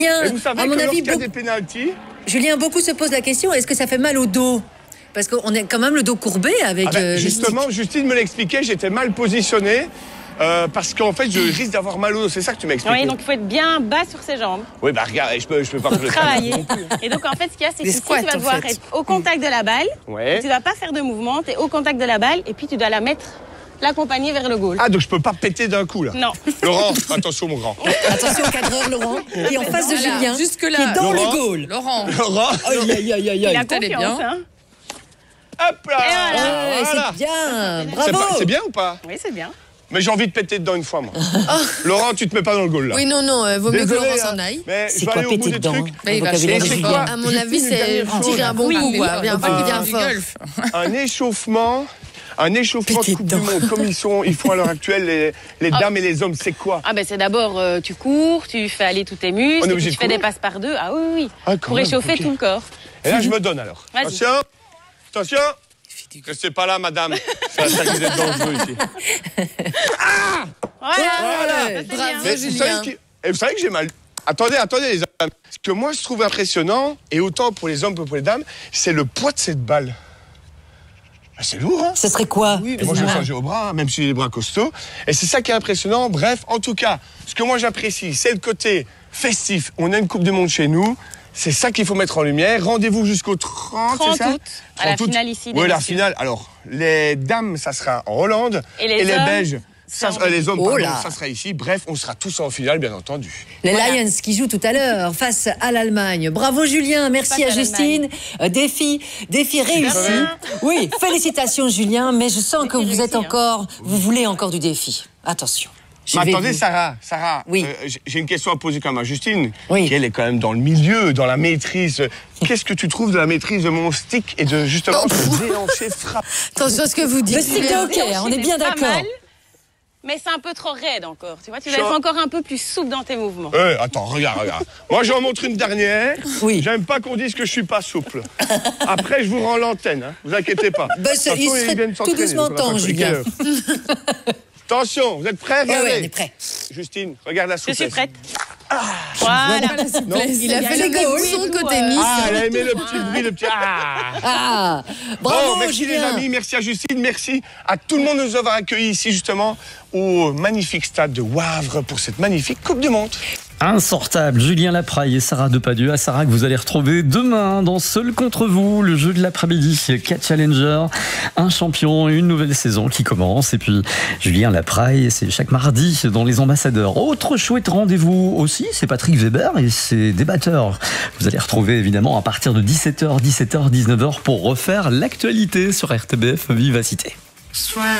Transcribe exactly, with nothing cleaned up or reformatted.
Et vous savez à mon que avis, lorsqu'il y a beaucoup... des pénaltys... Julien, beaucoup se posent la question, est-ce que ça fait mal au dos? Parce qu'on est quand même le dos courbé avec... Ah ben, euh, justement, Justine me l'expliquait, j'étais mal positionné. Euh, parce qu'en fait, je risque d'avoir mal au dos. C'est ça que tu m'expliques. Oui, donc il faut être bien bas sur ses jambes. Oui, bah regarde, je peux, je peux pas Faut le travailler. Et donc en fait, ce qu'il y a, c'est que ici, tu vas devoir être au contact de la balle. Ouais. Tu ne dois pas faire de mouvement, tu es au contact de la balle et puis tu dois la mettre, l'accompagner vers le goal. Ah, donc je peux pas péter d'un coup, là. Non. Laurent, attention, mon grand. Attention, cadreur, Laurent. Et en face de Voilà, Julien, jusque-là. qui est dans Laurent. le goal. Laurent. Laurent, Aïe, aïe, aïe, aïe, Il a aïe. T'allais confiance, bien. hein. hop là. Et voilà. Ouais, Voilà. c'est bien, C'est bravo. pas- C'est bien ou pas? Oui, c'est bien. Mais j'ai envie de péter dedans une fois, moi. Laurent, tu te mets pas dans le goal, là. Oui, non, non, euh, vaut mieux que Désolé, Laurent hein, s'en aille. mais C'est je vais quoi aller au bout péter des dedans? trucs. Mais il va vocabulaire Et c'est de quoi Julien. À mon avis, Justine, une c'est dernière chose. tirer un bon Oui, coup, mais quoi. oui, Bien, Ah, bien du fort. golf. Un échauffement, un échauffement Péter de Coupe du dedans. Monde, comme ils, sont, ils font à l'heure actuelle, les, les Ah. dames et les hommes, c'est quoi? Ah ben c'est d'abord, euh, tu cours, tu fais aller tous tes muscles, On est et obligé puis tu de fais des courir passes par deux. Ah oui, oui, Ah, quand pour même, réchauffer ok. tout le corps. Et là, je me donne alors. Vas-y. Attention, attention. Restez pas là, madame. C'est ça que vous êtes dangereux ici. Voilà, Voilà. ça, c'est Bravo. bien. Mais vous Julien. savez, que, et vous savez que j'ai mal. Attendez, attendez, les amis. Ce que moi, je trouve impressionnant, et autant pour les hommes que pour les dames, c'est le poids de cette balle. Ah, c'est lourd, hein? Ce serait quoi? Et moi, je le sens j'ai au bras, hein, même si j'ai les bras costauds. Et c'est ça qui est impressionnant. Bref, en tout cas, ce que moi j'apprécie, c'est le côté festif. On a une Coupe du Monde chez nous. C'est ça qu'il faut mettre en lumière. Rendez-vous jusqu'au trente, trente c'est ça? août, à la trente août. finale ici des Oui, la messieurs. finale. Alors, les dames, ça sera en Hollande. Et les hommes, Belges, ça, c'est en sera- les hommes, Oh pardon, là. ça sera ici. Bref, on sera tous en finale, bien entendu. Les Voilà. Lions qui jouent tout à l'heure face à l'Allemagne. Bravo Julien, merci Face à à Justine. Euh, défi, défi réussi. rien. Oui, félicitations Julien, mais je sens que Défi vous êtes réussi, hein. encore, vous voulez encore du défi. Attention. Je Mais vais attendez, vous- Sarah, Sarah, Oui. euh, j'ai- j'ai une question à poser quand même à Justine, Oui. qui elle est quand même dans le milieu, dans la maîtrise. Qu'est-ce que tu trouves de la maîtrise de mon stick et de justement ce déhanché frappe? Attention à ce que vous dites. Le stick de Julien. hockey, hein, on est bien C'est pas d'accord. mal, mais c'est un peu trop raide encore. Tu vois, tu dois Chaud. être encore un peu plus souple dans tes mouvements. Euh, attends, regarde, regarde. Moi, j'en montre une dernière. Oui. J'aime pas qu'on dise que je suis pas souple. Après, je vous rends l'antenne, hein. Vous inquiétez pas. Ben, ça- il Attention, serait viennent tout s'entraîner, doucement donc on va temps, pas Julien. compliquer. Attention, vous êtes prêts? Ouais, Regardez. ouais, on est prêt. Justine, regarde la Je souplesse. suis prête. Voilà. Il a bien fait les le goal. son Oui, côté ouais. Nice. Ah, elle a aimé le petit bruit, le petit... Ah. Ah, bravo Bon, merci les Julien. amis, merci à Justine, merci à tout le monde de nous avoir accueillis ici justement au magnifique stade de Wavre pour cette magnifique Coupe du Monde. Insortable, Julien Lapraille et Sarah Depardieu. À Sarah que vous allez retrouver demain dans Seul contre vous, le jeu de l'après-midi, quatre Challenger, un champion, une nouvelle saison qui commence. Et puis Julien Lapraille, c'est chaque mardi dans Les Ambassadeurs. Autre chouette rendez-vous aussi, c'est Patrick Weber et ses débatteurs. Vous allez retrouver évidemment à partir de dix-sept heures, dix-sept heures, dix-neuf heures pour refaire l'actualité sur R T B F Vivacité.